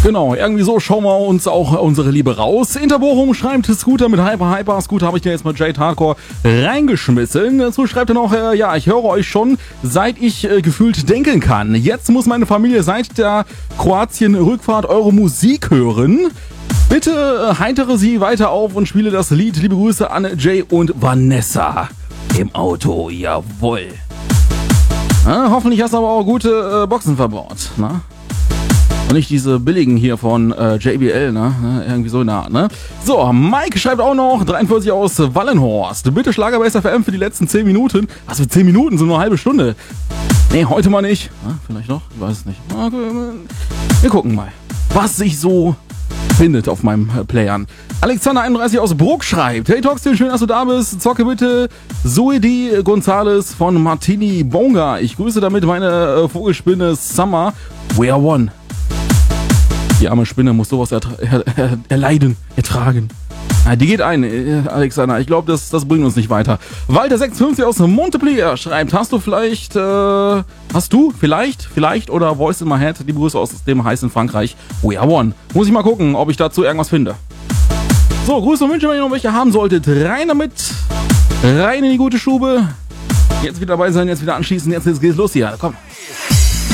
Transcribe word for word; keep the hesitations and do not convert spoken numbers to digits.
Genau, irgendwie so schauen wir uns auch unsere Liebe raus. Interbochum schreibt Scooter mit Hyper Hyper. Scooter habe ich dir jetzt mit Jade Hardcore reingeschmissen. Dazu schreibt er noch, äh, ja, ich höre euch schon, seit ich äh, gefühlt denken kann. Jetzt muss meine Familie seit der Kroatien-Rückfahrt eure Musik hören. Bitte äh, heitere sie weiter auf und spiele das Lied. Liebe Grüße an Jay und Vanessa. Im Auto, jawohl. Ja, hoffentlich hast du aber auch gute äh, Boxen verbaut, ne? Und nicht diese billigen hier von äh, J B L, ne? Irgendwie so in der Art, ne? So, Mike schreibt auch noch, dreiundvierzig aus Wallenhorst. Bitte Schlagerbase F M für die letzten zehn Minuten. Was für zehn Minuten? Sind nur eine halbe Stunde. Nee, heute mal nicht. Ja, vielleicht noch? Ich weiß es nicht. Wir gucken mal, was sich so findet auf meinem äh, Playern. Alexander einunddreißig aus Bruck schreibt: Hey Toxil, schön, dass du da bist. Zocke bitte Zoedi Gonzales von Martini Bonga. Ich grüße damit meine äh, Vogelspinne Summer. We are one. Die arme Spinne muss sowas ertra- er- er- erleiden, ertragen. Ja, die geht ein, äh, Alexander. Ich glaube, das, das bringt uns nicht weiter. Walter sechsundfünfzig aus Montpellier schreibt: Hast du vielleicht, äh, hast du vielleicht, vielleicht oder Voice in my head, liebe Grüße aus dem heißen Frankreich. We are one. Muss ich mal gucken, ob ich dazu irgendwas finde. So, Grüße und Wünsche, wenn ihr noch welche haben solltet. Rein damit. Rein in die gute Stube. Jetzt wieder dabei sein, jetzt wieder anschließen. Jetzt, jetzt geht's los hier. Komm.